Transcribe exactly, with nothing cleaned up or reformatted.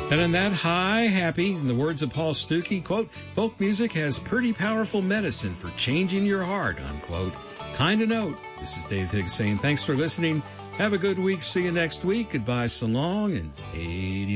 And on that high, happy, in the words of Paul Stuckey, quote, folk music has pretty powerful medicine for changing your heart, unquote. Kind of note. This is Dave Higgs saying thanks for listening. Have a good week. See you next week. Goodbye, so long, and adios.